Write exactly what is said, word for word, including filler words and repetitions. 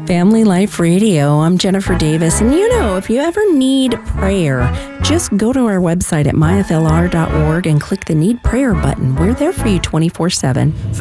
Family Life Radio. I'm Jennifer Davis. And you know, if you ever need prayer, just go to our website at my f l r dot org and click the Need Prayer button. We're there for you twenty-four seven.